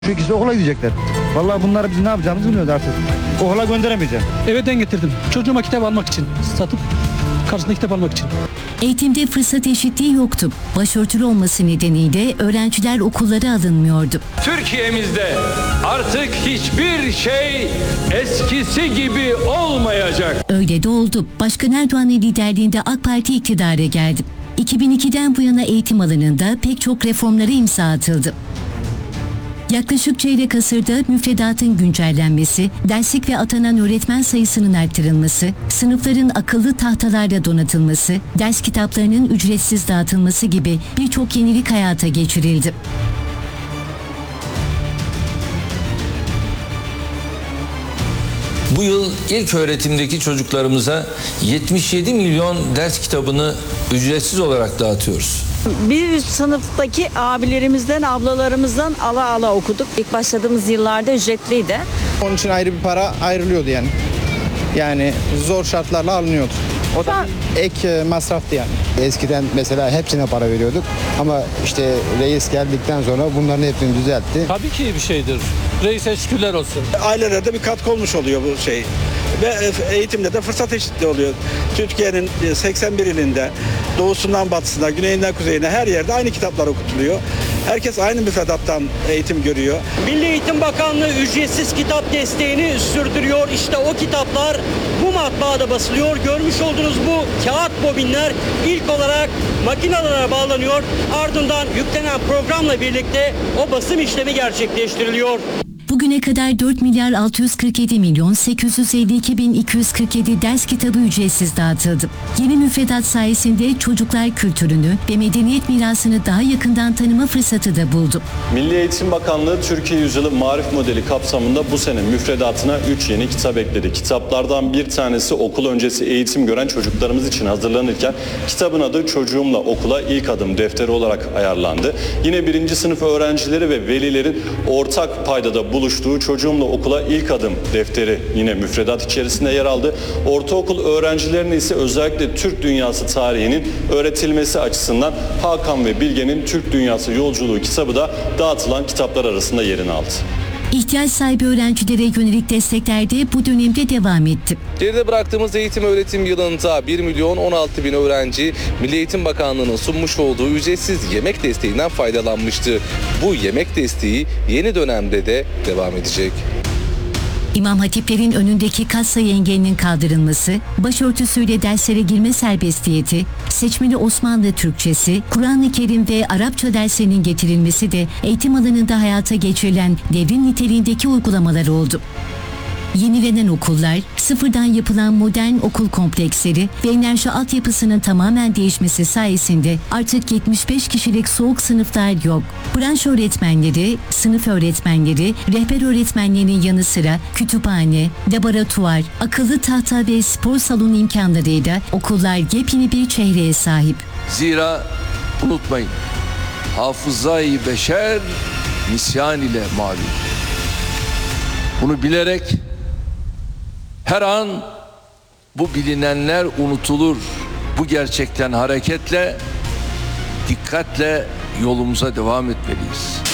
Şu ikisi okula gidecekler. Vallahi bunları biz ne yapacağımızı bilmiyoruz artık. Okula gönderemeyeceğim. Evden getirdim. Çocuğuma kitap almak için. Satıp karşısında kitap almak için. Eğitimde fırsat eşitliği yoktu. Başörtülü olması nedeniyle öğrenciler okullara alınmıyordu. Türkiye'mizde artık hiçbir şey eskisi gibi olmayacak. Öyle de oldu. Başkan Erdoğan'ın liderliğinde AK Parti iktidara geldi. 2002'den bu yana eğitim alanında pek çok reformlara imza atıldı. Yaklaşık çeyrek asırda müfredatın güncellenmesi, derslik ve atanan öğretmen sayısının arttırılması, sınıfların akıllı tahtalarla donatılması, ders kitaplarının ücretsiz dağıtılması gibi birçok yenilik hayata geçirildi. Bu yıl ilk öğretimdeki çocuklarımıza 77 milyon ders kitabını ücretsiz olarak dağıtıyoruz. Bir üst sınıftaki abilerimizden, ablalarımızdan ala okuduk. İlk başladığımız yıllarda ücretliydi. Onun için ayrı bir para ayrılıyordu yani. Yani zor şartlarla alınıyordu. O da ek masraftı yani. Eskiden mesela hepsine para veriyorduk ama işte reis geldikten sonra bunların hepsini düzeltti. Tabii ki iyi bir şeydir. Reise şükürler olsun. Ailelere de bir katkı olmuş oluyor bu şey. Ve eğitimde de fırsat eşitliği oluyor. Türkiye'nin 81 ilinde doğusundan batısına, güneyinden kuzeyine her yerde aynı kitaplar okutuluyor. Herkes aynı müfredattan eğitim görüyor. Milli Eğitim Bakanlığı ücretsiz kitap desteğini sürdürüyor. İşte o kitaplar bu matbaada basılıyor. Görmüş olduğunuz bu kağıt bobinler ilk olarak makinelere bağlanıyor. Ardından yüklenen programla birlikte o basım işlemi gerçekleştiriliyor. Bugüne kadar 4 milyar 647 milyon 852 bin 247 ders kitabı ücretsiz dağıtıldı. Yeni müfredat sayesinde çocuklar kültürünü ve medeniyet mirasını daha yakından tanıma fırsatı da buldu. Milli Eğitim Bakanlığı Türkiye Yüzyılı Marif Modeli kapsamında bu sene müfredatına 3 yeni kitap ekledi. Kitaplardan bir tanesi okul öncesi eğitim gören çocuklarımız için hazırlanırken kitabın adı Çocuğumla Okula İlk Adım defteri olarak ayarlandı. Yine 1. sınıf öğrencileri ve velilerin ortak paydada buluştuğu Çocuğumla Okula İlk Adım defteri yine müfredat içerisinde yer aldı. Ortaokul öğrencilerine ise özellikle Türk dünyası tarihinin öğretilmesi açısından Hakan ve Bilge'nin Türk Dünyası Yolculuğu kitabı da dağıtılan kitaplar arasında yerini aldı. İhtiyaç sahibi öğrencilere yönelik destekler de bu dönemde devam etti. Geride bıraktığımız eğitim öğretim yılında 1 milyon 16 bin öğrenci Milli Eğitim Bakanlığı'nın sunmuş olduğu ücretsiz yemek desteğinden faydalanmıştı. Bu yemek desteği yeni dönemde de devam edecek. İmam hatiplerin önündeki katsayı engelinin kaldırılması, başörtüsüyle derslere girme serbestiyeti, seçmeli Osmanlı Türkçesi, Kur'an-ı Kerim ve Arapça derslerinin getirilmesi de eğitim alanında hayata geçirilen devrim niteliğindeki uygulamalar oldu. Yenilenen okullar, sıfırdan yapılan modern okul kompleksleri ve enerji altyapısının tamamen değişmesi sayesinde artık 75 kişilik soğuk sınıflar yok. Branş öğretmenleri, sınıf öğretmenleri, rehber öğretmenlerinin yanı sıra kütüphane, laboratuvar, akıllı tahta ve spor salonu imkanlarıyla okullar yepyeni bir çehreye sahip. Zira unutmayın, hafızayı beşer nisyan ile malum. Bunu bilerek her an bu bilinenler unutulur. Bu gerçekten hareketle, dikkatle yolumuza devam etmeliyiz.